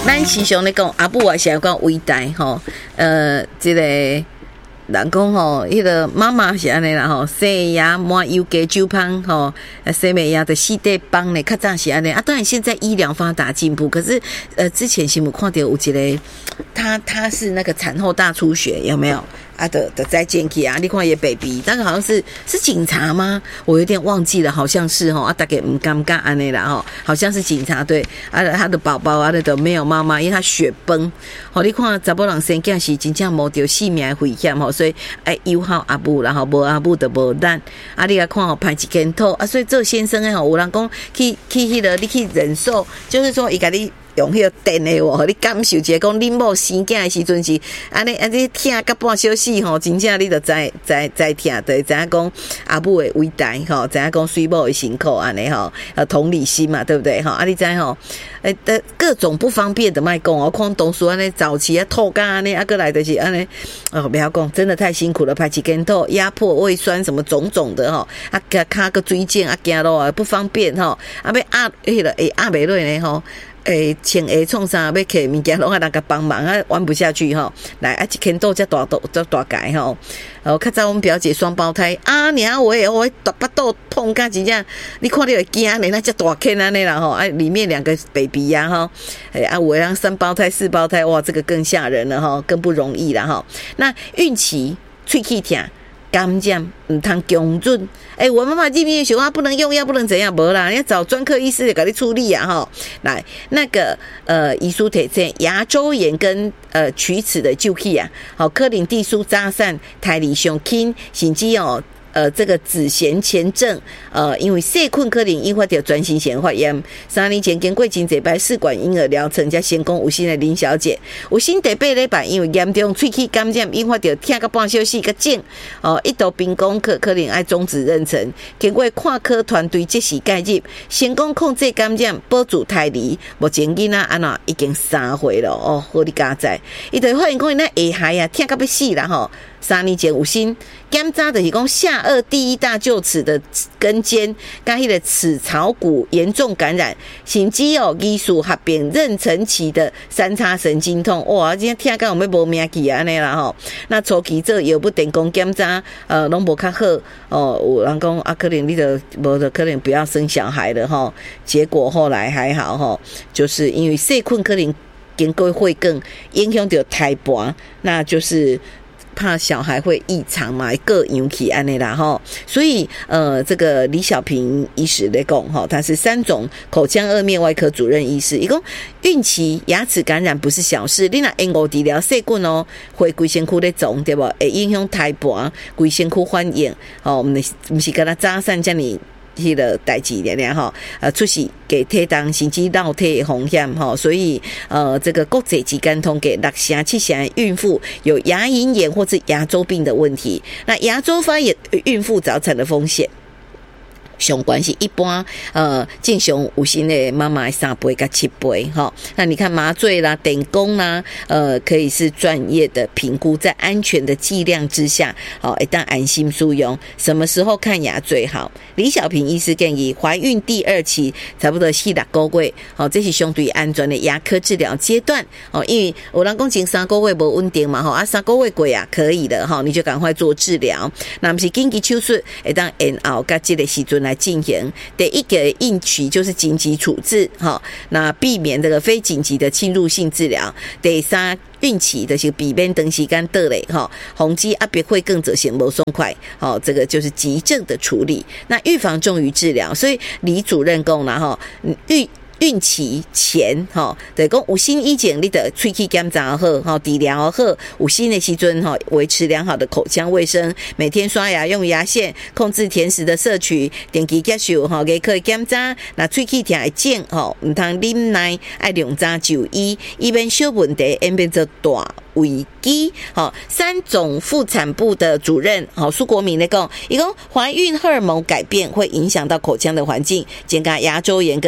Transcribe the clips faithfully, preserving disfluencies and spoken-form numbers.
咱时常咧讲阿母也是要讲伟大吼，呃，这个人讲吼，迄个妈妈是安尼啦吼，生呀满油加酒芳吼，生美呀的四块帮咧，较早是安尼啊。当然现在医疗发达进步，可是呃之前是有看到有一个，他他是那个产后大出血有没有？啊的的再见去啊！你看也 baby， 那个好像是是警察吗？我有点忘记了，好像是哈啊，大概唔尴尬安尼啦哈，好像是警察对啊，他的宝宝啊那个没有妈妈，因为他血崩。好，你看查甫人生囝是真正无着性命的危险吼，所以哎有好阿母，然后无阿母就无咱。啊，你来看吼，排一根头啊，所以做先生诶吼，有人讲去去迄个你去忍受，就是说伊甲你。用迄个电的哦，你感受一下，讲恁某生囝的时阵是安尼安尼听甲半小时吼，真正你就知知知听，就知影讲阿母的伟大吼，知影讲水某的辛苦安尼吼，呃同理心嘛，对不对吼？啊，你知吼，诶、呃，各种不方便的卖讲哦，看当初安尼早期啊吐干安尼，啊过来就是安尼，哦不要讲，真的太辛苦了，排几根吐，压迫、胃酸什么种种的吼，啊卡个椎腱啊行路啊不方便吼，啊要压迄个会压袂落呢吼。诶，穿鞋创啥？要摕物件，拢啊人甲帮忙啊，玩不下去吼。来啊，一kend豆才大豆，才大盖吼。哦，较早我们表姐双胞胎啊，娘喂，我大巴肚痛甲真正，你看你会惊呢？那只大kend安尼啦吼，啊，里面两个 baby 呀、啊、哈，诶啊，我让三胞胎、四胞胎，哇，这个更吓人了哈，更不容易了哈。那孕期喙齿痛。感染唔通强准，哎、欸，我妈妈这边说话不能用药，不能怎样，无啦，要找专科医师给你处理啊，哈。来，那个呃，医书提醒，牙周炎跟呃龋齿的救起啊，好，可能地疏扎散，胎里上轻，甚至哦。呃，这个子痫前症，呃，因为细菌可能引发到专心腺发炎。三年前经过真济摆试管婴儿疗程，才成功有新的林小姐，有新第八礼拜，因为严重喙齿感染，引发到听个半小时个症，哦、呃，一度并讲可可能爱终止妊娠。经过跨科团队及时介入，成功控制感染，保住胎儿。目前囡仔安那已经三岁了哦，好你家在，伊就发现讲伊那下海啊，听个要死啦吼。三年前有新检查的是讲下颚第一大臼齿的根尖，跟迄个齿槽骨严重感染，甚至哦艺术合并妊娠期的三叉神经痛，哇！今天听讲有要无命去安尼啦吼。那初期做药不电工检查，呃，拢无较好哦。有人讲啊，可能你的无的可能不要生小孩了吼。结果后来还好吼，就是因为细菌可能经过会更影响到胎盘，那就是。怕小孩会异常嘛，各引起安尼啦吼，所以呃，这个李小平医师来讲哈，他是三种口腔颚面外科主任医师，一共孕期牙齿感染不是小事，你若用误治疗细菌哦，会规身躯咧肿对不？会影响胎盘，规身躯反应哦，我们不是跟他扎散这样。迄个代志了了吼，呃，出事给体重甚至落体的风险吼，所以呃，这个国际疾管通给六成七成孕妇有牙龈炎或是牙周病的问题，那牙周发炎孕妇早产的风险。相关是一般呃正常有心的妈妈三倍跟七倍哈，那你看麻醉啦、电工啦，呃可以是专业的评估，在安全的剂量之下，好一旦安心使用。什么时候看牙最好？李小平医师建议，怀孕第二期差不多四六个月，好，这是相对安全的牙科治疗阶段哦。因为有人讲前三个月不稳定嘛，哈啊三个月过啊可以的哈，你就赶快做治疗。那不是紧急手术，一旦延后到这个时阵来进行。第一个孕期就是紧急处置哈，那避免这个非紧急的侵入性治疗。第三孕期就是避免长时间倒咧哈，宏基压迫会更则行不松快，好，这个就是急症的处理。那预防重于治疗，所以李主任讲啦哈，预。孕期前吼，对讲有新医检你的喙齿检查好，吼治疗好，有新的时阵吼，维持良好的口腔卫生，每天刷牙用牙线，控制甜食的摄取，定期接受吼牙科检查，那喙齿痛会肿吼，唔通忍耐，爱量早就医，以免小问题演变成大危机。好，三种妇产部的主任，好苏国民来讲，一共怀孕荷尔蒙改变会影响到口腔的环境，增加牙周炎跟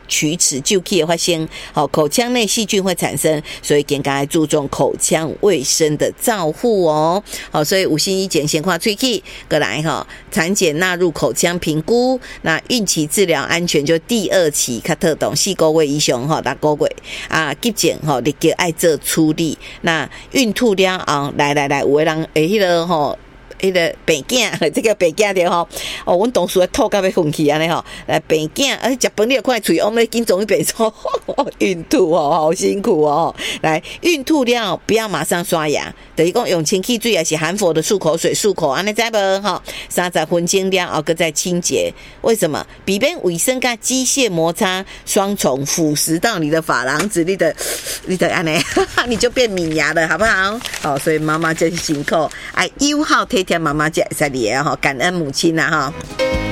龋齿就可以发生，好，口腔内细菌会产生，所以更加注重口腔卫生的照护哦。好，所以五星医检先看喙齿，过来哈，产检纳入口腔评估，那孕期治疗安全就第二期较特动，四个月以上哈，六个月啊，急诊哈，立即爱做处理。那孕吐了后，来来来，有的人诶，迄个吼。迄个病囝，这个病囝着吼，哦，阮同事吐到要昏去安尼吼，来病囝，啊，食饭你又看喙往咧紧总一边说，孕吐哦，好辛苦哦。来，孕吐了不要马上刷牙，等于讲用清气水还是含氟的漱口水漱口，安尼知无吼？三十分钟了后，搁再清洁。为什么？避免卫生跟机械摩擦双重腐蚀到你的珐琅质，你的你的安尼，你就变米牙了，好不好？好，所以妈妈真辛苦，哎，友好体贴妈妈才会使哩的吼，感恩母亲啊哈。